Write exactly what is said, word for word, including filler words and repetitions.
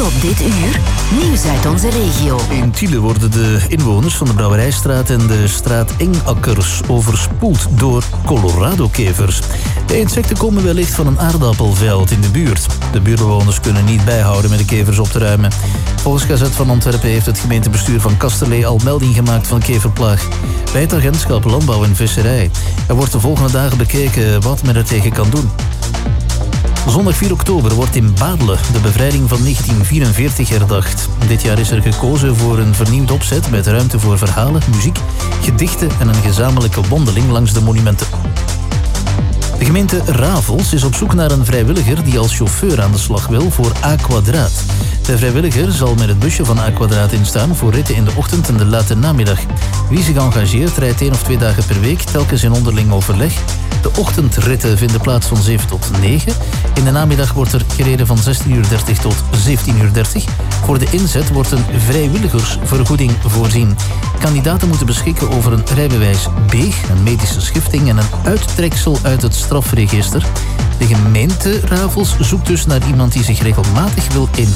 Op dit uur, nieuws uit onze regio. In Tiele worden de inwoners van de Brouwerijstraat en de straat Engakkers overspoeld door Colorado-kevers. De insecten komen wellicht van een aardappelveld in de buurt. De buurtbewoners kunnen niet bijhouden met de kevers op te ruimen. Volgens Gazet van Antwerpen heeft het gemeentebestuur van Kasterlee al melding gemaakt van keverplaag bij het agentschap Landbouw en Visserij. Er wordt de volgende dagen bekeken wat men er tegen kan doen. Zondag vier oktober wordt in Baarle de bevrijding van negentien vierenveertig herdacht. Dit jaar is er gekozen voor een vernieuwd opzet met ruimte voor verhalen, muziek, gedichten en een gezamenlijke wandeling langs de monumenten. De gemeente Ravels is op zoek naar een vrijwilliger die als chauffeur aan de slag wil voor A Kwadraat. De vrijwilliger zal met het busje van A Kwadraat instaan voor ritten in de ochtend en de late namiddag. Wie zich engageert rijdt één of twee dagen per week, telkens in onderling overleg. De ochtendritten vinden plaats van zeven tot negen. In de namiddag wordt er gereden van zestien uur dertig tot zeventien uur dertig. Voor de inzet wordt een vrijwilligersvergoeding voorzien. Kandidaten moeten beschikken over een rijbewijs B, een medische schifting en een uittreksel uit het strafregister. De gemeente Ravels zoekt dus naar iemand die zich regelmatig wil